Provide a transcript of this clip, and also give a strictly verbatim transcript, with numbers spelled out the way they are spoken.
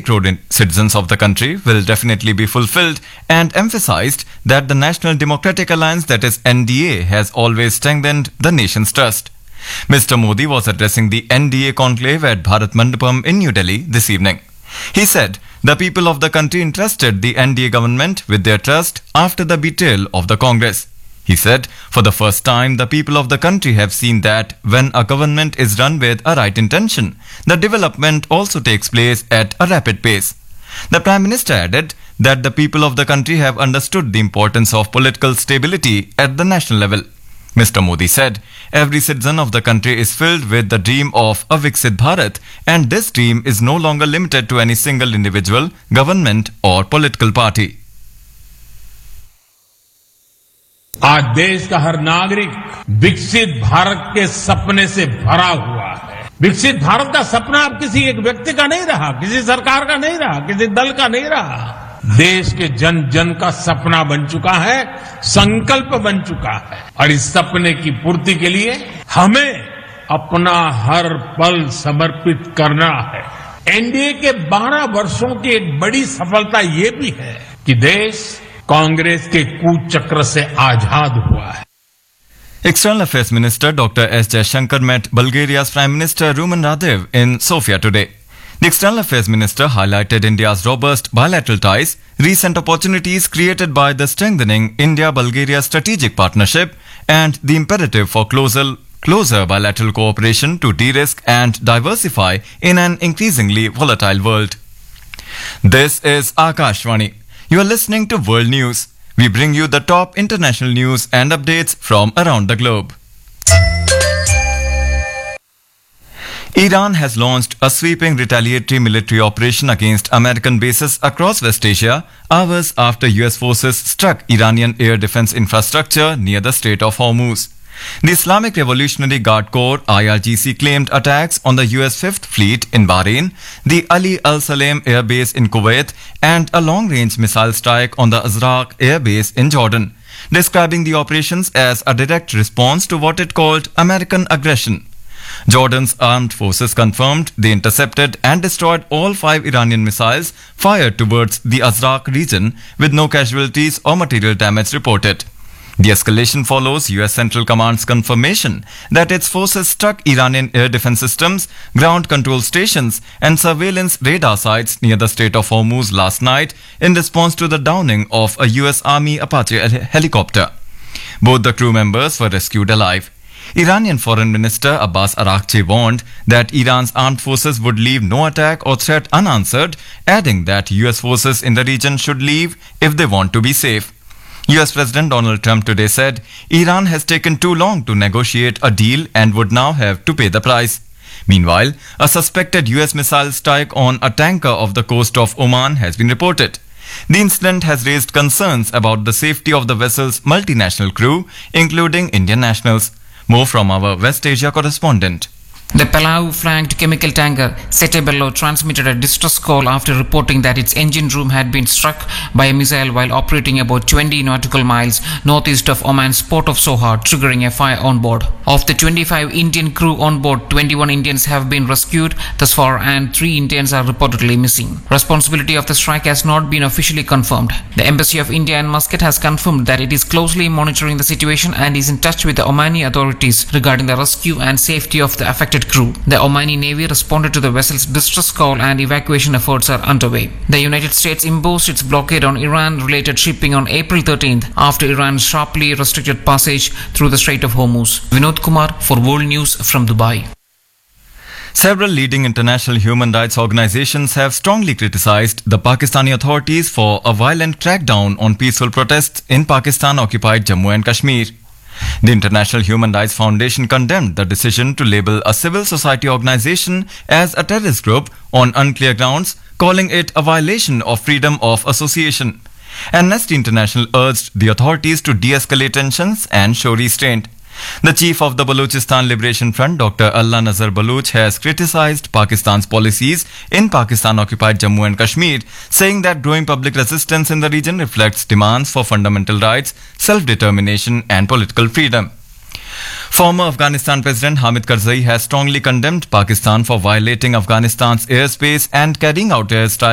basic road in- citizens of the country will definitely be fulfilled, and emphasized that the National Democratic Alliance, that is N D A, has always strengthened the nation's trust. Mister Modi was addressing the N D A conclave at Bharat Mandapam in New Delhi this evening. He said the people of the country entrusted the N D A government with their trust after the betrayal of the Congress. He said, for the first time, the people of the country have seen that when a government is run with a right intention, the development also takes place at a rapid pace. The Prime Minister added that the people of the country have understood the importance of political stability at the national level. Mister Modi said, every citizen of the country is filled with the dream of a Viksit Bharat, and this dream is no longer limited to any single individual, government or political party. आज देश का हर नागरिक विकसित भारत के सपने से भरा हुआ है। विकसित भारत का सपना अब किसी एक व्यक्ति का नहीं रहा, किसी सरकार का नहीं रहा, किसी दल का नहीं रहा। देश के जन जन का सपना बन चुका है, संकल्प बन चुका है, और इस सपने की पूर्ति के लिए हमें अपना हर पल समर्पित करना है। एनडीए के बारह वर्षों की एक बड़ी सफलता ये भी है कि देश कांग्रेस के कुचक्र से आजाद हुआ है। External Affairs Minister Doctor S. Jaishankar met Bulgaria's Prime Minister Rumen Radev in Sofia today. The External Affairs Minister highlighted India's robust bilateral ties, recent opportunities created by the strengthening India-Bulgaria strategic partnership, and the imperative for closer, closer bilateral cooperation to de-risk and diversify in an increasingly volatile world. This is Akashvani. You are listening to World News. We bring you the top international news and updates from around the globe. Iran has launched a sweeping retaliatory military operation against American bases across West Asia, hours after U S forces struck Iranian air defense infrastructure near the Strait of Hormuz. The Islamic Revolutionary Guard Corps I R G C claimed attacks on the U S Fifth Fleet in Bahrain, the Ali Al Salem Air Base in Kuwait, and a long-range missile strike on the Azraq Air Base in Jordan, describing the operations as a direct response to what it called American aggression. Jordan's armed forces confirmed they intercepted and destroyed all five Iranian missiles fired towards the Azraq region, with no casualties or material damage reported. The escalation follows U S Central Command's confirmation that its forces struck Iranian air defense systems, ground control stations, and surveillance radar sites near the Strait of Hormuz last night in response to the downing of a U S Army Apache hel- helicopter. Both the crew members were rescued alive. Iranian Foreign Minister Abbas Araghchi warned that Iran's armed forces would leave no attack or threat unanswered, adding that U S forces in the region should leave if they want to be safe. U S President Donald Trump today said Iran has taken too long to negotiate a deal and would now have to pay the price. Meanwhile, a suspected U S missile strike on a tanker off the coast of Oman has been reported. The incident has raised concerns about the safety of the vessel's multinational crew, including Indian nationals. More from our West Asia correspondent. The Palau-flagged chemical tanker Setebello transmitted a distress call after reporting that its engine room had been struck by a missile while operating about twenty nautical miles northeast of Oman's port of Sohar, triggering a fire on board. Of the twenty-five Indian crew on board, twenty-one Indians have been rescued thus far and three Indians are reportedly missing. Responsibility of the strike has not been officially confirmed. The Embassy of India in Muscat has confirmed that it is closely monitoring the situation and is in touch with the Omani authorities regarding the rescue and safety of the affected crew. The Omani Navy responded to the vessel's distress call and evacuation efforts are underway. The United States imposed its blockade on Iran-related shipping on April thirteenth after Iran sharply restricted passage through the Strait of Hormuz. Vinod Kumar for World News from Dubai. Several leading international human rights organizations have strongly criticized the Pakistani authorities for a violent crackdown on peaceful protests in Pakistan-occupied Jammu and Kashmir. The International Human Rights Foundation condemned the decision to label a civil society organization as a terrorist group on unclear grounds, calling it a violation of freedom of association. Amnesty International urged the authorities to de-escalate tensions and show restraint. The chief of the Balochistan Liberation Front, Doctor Allah Nazar Baloch, has criticized Pakistan's policies in Pakistan-occupied Jammu and Kashmir, saying that growing public resistance in the region reflects demands for fundamental rights, self-determination and political freedom. Former Afghanistan President Hamid Karzai has strongly condemned Pakistan for violating Afghanistan's airspace and carrying out airstrikes